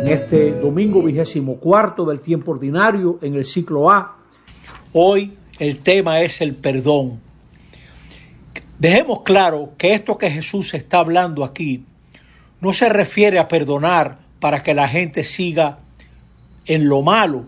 en este domingo 24 del tiempo ordinario en el ciclo A. Hoy el tema es el perdón. Dejemos claro que esto que Jesús está hablando aquí no se refiere a perdonar para que la gente siga en lo malo.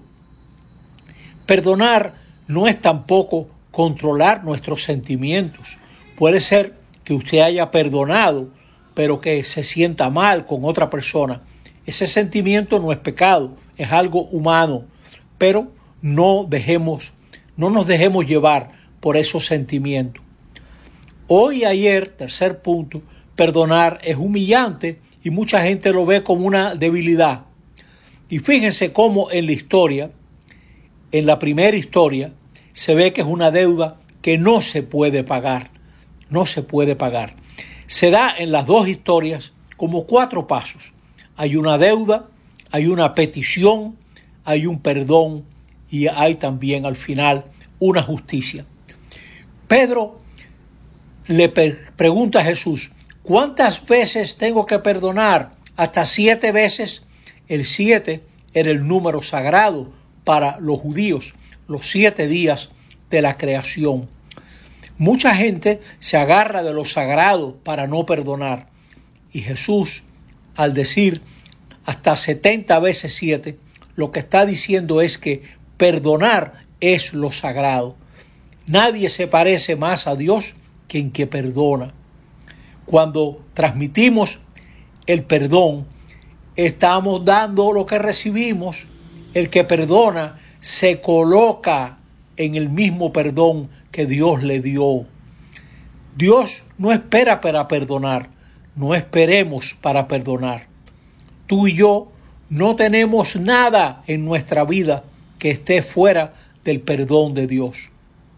Perdonar no es tampoco controlar nuestros sentimientos. Puede ser que usted haya perdonado, pero que se sienta mal con otra persona. Ese sentimiento no es pecado, es algo humano, pero no nos dejemos llevar por esos sentimientos. Hoy y ayer, tercer punto, perdonar es humillante y mucha gente lo ve como una debilidad. Y fíjense cómo en la historia, en la primera historia, se ve que es una deuda que no se puede pagar. No se puede pagar. Se da en las dos historias como 4 pasos. Hay una deuda, hay una petición, hay un perdón y hay también al final una justicia. Pedro le pregunta a Jesús, ¿cuántas veces tengo que perdonar? ¿Hasta 7 veces? El 7 era el número sagrado para los judíos, los 7 días de la creación. Mucha gente se agarra de lo sagrado para no perdonar. Y Jesús, al decir hasta 70 veces 7, lo que está diciendo es que perdonar es lo sagrado. Nadie se parece más a Dios que en que perdona. Cuando transmitimos el perdón, estamos dando lo que recibimos. El que perdona se coloca en el mismo perdón que Dios le dio. Dios no espera para perdonar, no esperemos para perdonar. Tú y yo no tenemos nada en nuestra vida que esté fuera del perdón de Dios.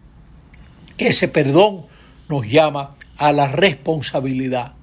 Ese perdón nos llama a la responsabilidad.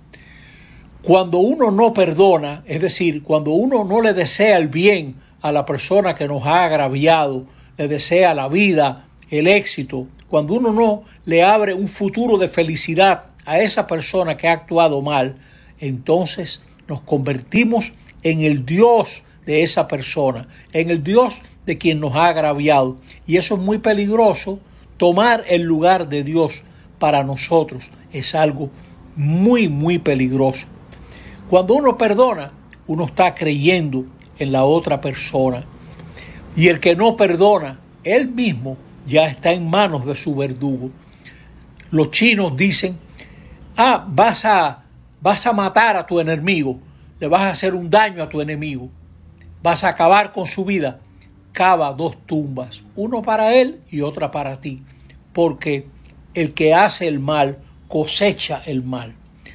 Cuando uno no perdona, es decir, cuando uno no le desea el bien a la persona que nos ha agraviado, le desea la vida, el éxito, cuando uno no le abre un futuro de felicidad a esa persona que ha actuado mal, entonces nos convertimos en el Dios de esa persona, en el Dios de quien nos ha agraviado. Y eso es muy peligroso. Tomar el lugar de Dios para nosotros es algo muy, muy peligroso. Cuando uno perdona, uno está creyendo en la otra persona. Y el que no perdona, él mismo ya está en manos de su verdugo. Los chinos dicen, vas a matar a tu enemigo, le vas a hacer un daño a tu enemigo, vas a acabar con su vida. Cava 2 tumbas, uno para él y otra para ti, porque el que hace el mal cosecha el mal.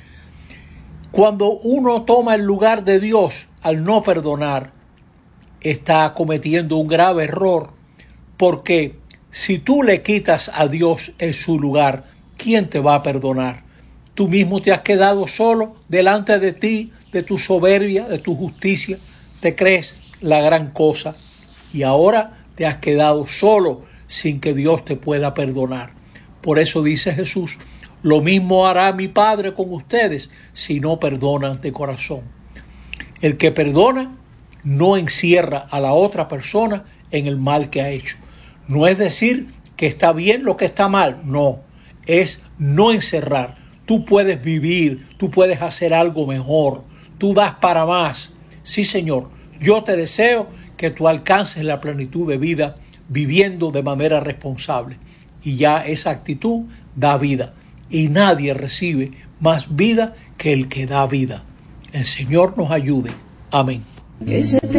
Cuando uno toma el lugar de Dios al no perdonar, está cometiendo un grave error, porque si tú le quitas a Dios en su lugar, ¿quién te va a perdonar? Tú mismo te has quedado solo delante de ti, de tu soberbia, de tu justicia, te crees la gran cosa y ahora te has quedado solo sin que Dios te pueda perdonar. Por eso dice Jesús, lo mismo hará mi Padre con ustedes si no perdonan de corazón. El que perdona no encierra a la otra persona en el mal que ha hecho. No es decir que está bien lo que está mal, no, es no encerrar. Tú puedes vivir, tú puedes hacer algo mejor, tú das para más. Sí, Señor, yo te deseo que tú alcances la plenitud de vida viviendo de manera responsable. Y ya esa actitud da vida. Y nadie recibe más vida que el que da vida. El Señor nos ayude. Amén.